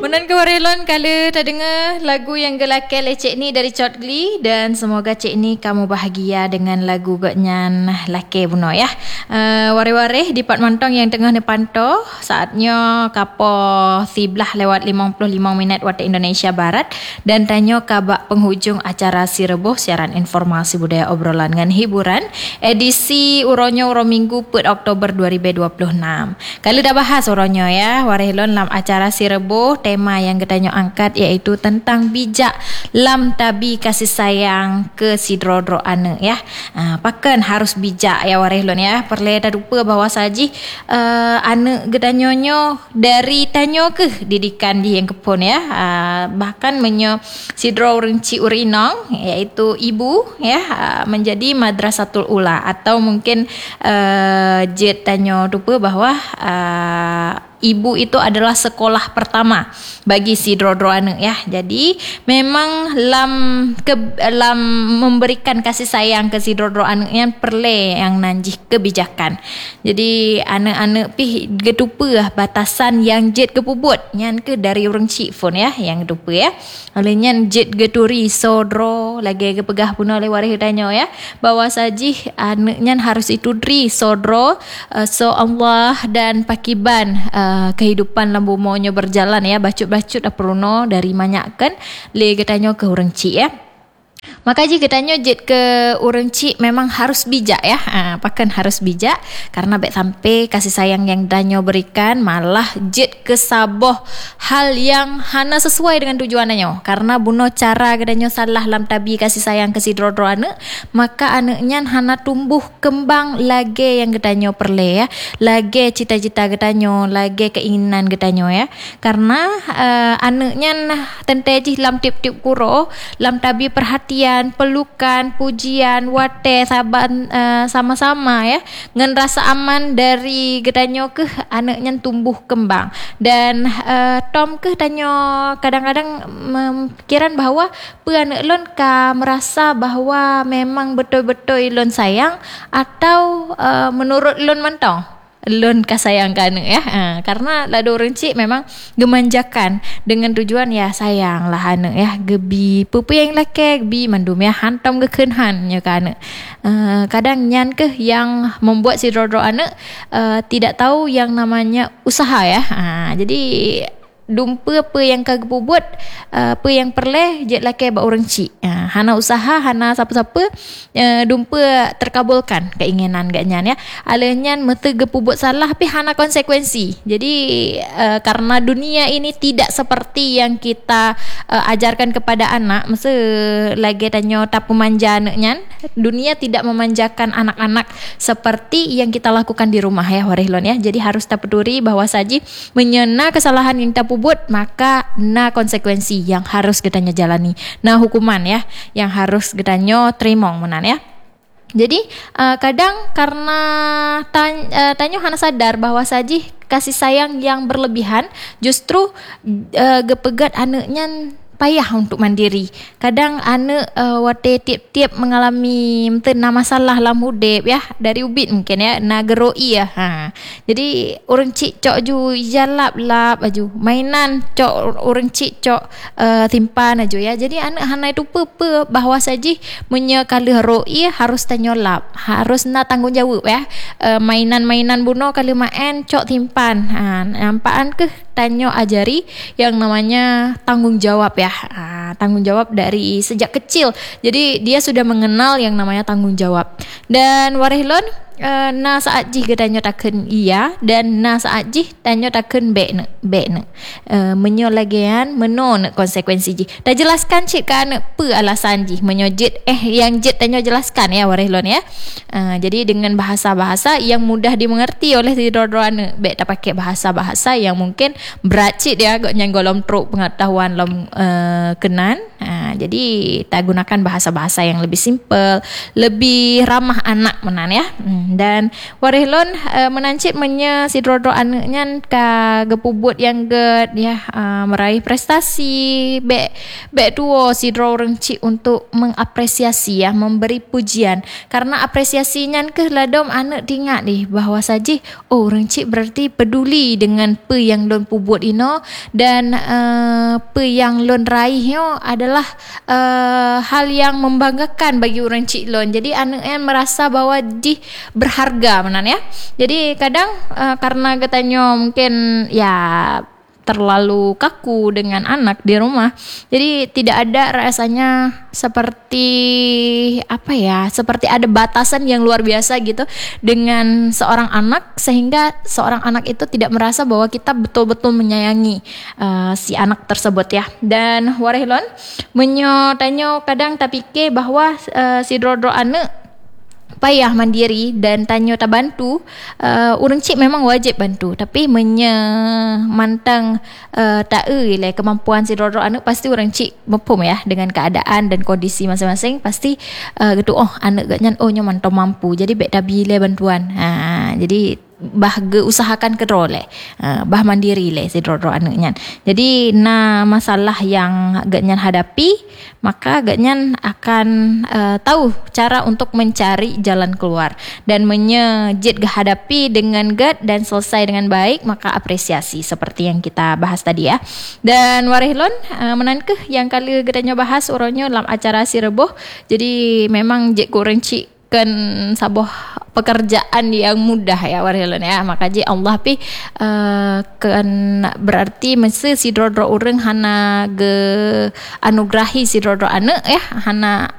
Menan ke warelon kala tak dengar lagu yang gelakkan oleh Cik Ni dari Chot Glee, dan semoga Cik Ni kamu bahagia dengan lagu gotnyan lake buno ya. Ware-ware di Pat Mantong yang tengah ni pantau, saatnya kapo 11:55 minit waktu Indonesia Barat, dan tanya kabak penghujung acara Si Reboh, siaran informasi budaya obrolan dengan hiburan edisi uronyo uro minggu 4 Oktober 2026. Kalau dah bahas uronyo ya warelon dalam acara Si Reboh, tema yang kita angkat iaitu tentang bijak lam tabi kasih sayang ke si dro-dro anak ya. Pakan harus bijak ya warehlon ya. Perle tak lupa bahawa saji anak gedanyonyo dari tanyo ke didikan di yang kepon ya. Bahkan menyo si dro renci urinong iaitu ibu ya, menjadi madrasatul ula, atau mungkin jet tanyo lupa bahawa ibu itu adalah sekolah pertama bagi si dro-dro anak ya. Jadi memang lam memberikan kasih sayang ke si dro-dro anak yang perle yang nanjih kebijakan. Jadi anak-anak pi getupa batasan yang jet kepubut nyan ke dari orang cik phone ya yang getupa ya. Alenya jet geturi sodro lagi kepegah pun oleh waris tanya ya bahawa saji anaknya harus itu dri sodro so Allah dan pakiban kehidupan lambu monyo berjalan ya, bacut-bacut aperuno dari manyakan le getanyo ke orang cik ya. Maka jika tanya jet ke orang cik memang harus bijak ya. Pakan harus bijak karena baik sampai kasih sayang yang danyo berikan malah jet ke saboh hal yang hana sesuai dengan tujuannya. Karena buno cara gedanyo salah lam tabi kasih sayang ke si dro-dro anak, maka anaknya hana tumbuh kembang lagi yang gedanyo perle ya. Lagi cita-cita gedanyo, lagi keinginan gedanyo ya. Karena anaknya tenteji lam tip-tip kuro, lam tabi perhatian, pelukan, pujian, wate, saban sama-sama ya, dengan rasa aman dari gedanyo ke anaknya tumbuh kembang. Dan Tom ke tanyo kadang-kadang mempikiran bahawa anak lon ka merasa bahawa memang betul-betul lon sayang, atau menurut lon mantong lon kasayangkan ya. Karena lado orang cik memang gemanjakan dengan tujuan ya sayang lah anak ya, gebi pupu yang laki gebi mandum ya hantam kekenhan ya kan. Kadang nyan ke yang membuat si dro-dro anak tidak tahu yang namanya usaha ya. Jadi dumpa apa yang kagak buat, apa yang perleh jet laki ba orang cik. Hana usaha, hana siapa-siapa dumpa terkabulkan keinginan gaknya ya. Alenya mete gepubut salah tapi hana konsekuensi. Jadi karena dunia ini tidak seperti yang kita ajarkan kepada anak, masa lagi tanya tak pemanja anaknya, dunia tidak memanjakan anak-anak seperti yang kita lakukan di rumah ya warehlon ya. Jadi harus tak peduli bahawa saji menyena kesalahan yang tak pubut, maka na konsekuensi yang harus kita jalani, nah hukuman ya yang harus kita terima menan ya. Jadi kadang karena tanyo hana sadar bahawa saji kasih sayang yang berlebihan justru gepegat anaknya payah untuk mandiri. Kadang anak wate tiap-tiap mengalami masalah dalam hidup ya, dari ubit mungkin ya, na geroi ya. Jadi orang cik cok ju jalap-lap aju mainan cok orang cik cok timpan aju ya. Jadi anak hana itu apa bahawa saji menyekali roi harus tanyolap, harus na tanggung jawab ya. Mainan-mainan buno kali main cok timpan. Nampaan ke tanyo ajari yang namanya tanggung jawab ya. Tanggung jawab dari sejak kecil. Jadi dia sudah mengenal yang namanya tanggung jawab. Dan warehlon na saat jih gedanyo takun iya, dan na saat jih tanyo takun be ne menyo lagian menon konsekuensi jih dah jelaskan cik kan apa alasan jih menyojit yang jet tanyo jelaskan ya warehlon ya. Jadi dengan bahasa-bahasa yang mudah dimengerti oleh si dro-droan, be tak pakai bahasa-bahasa yang mungkin berat cik dia agak nyanggolom truk pengetahuan lom kenan. Jadi kita gunakan bahasa-bahasa yang lebih simple, lebih ramah anak menan ya. Dan warihlon menancip menya sidrodro anaknya ka gepubut yang ged ya, meraih prestasi be duo sidro rengci untuk mengapresiasi ya, memberi pujian. Karena apresiasinya ke ladom anak tinggal nih bahwa saja rengci berarti peduli dengan pe yang lon pubut ino, dan pe yang lon raih adalah hal yang membanggakan bagi orang cik lon. Jadi anaknya merasa bahwa di berharga menan ya. Jadi kadang karena katanya mungkin ya terlalu kaku dengan anak di rumah, jadi tidak ada rasanya seperti seperti ada batasan yang luar biasa gitu dengan seorang anak, sehingga seorang anak itu tidak merasa bahwa kita betul-betul menyayangi si anak tersebut ya. Dan warihlon menyo kadang tapi ke bahwa si drodro anak payah mandiri dan tanyo tak bantu, urang cik memang wajib bantu, tapi mantang tak kemampuan si drodro anak, pasti urang cik mempum ya dengan keadaan dan kondisi masing-masing, pasti gitu anak gaknya nyoman mampu, jadi bek tabile bantuan. Jadi usahakan kedrole bah mandiri si drodro anaknya. Jadi masalah yang gaknya hadapi, maka gaknya akan tahu cara untuk mencari jalan keluar dan menyejit hadapi dengan dan selesai dengan baik, maka apresiasi seperti yang kita bahas tadi ya. Dan warihlon menankeh yang kali gedanya bahas uronyo dalam acara si reboh. Jadi memang jek kurang cik kan sabuh pekerjaan yang mudah ya warihlon ya, maka je Allah kan berarti mesti si drodro urang hana ge anugrahi si drodro anak ya, hana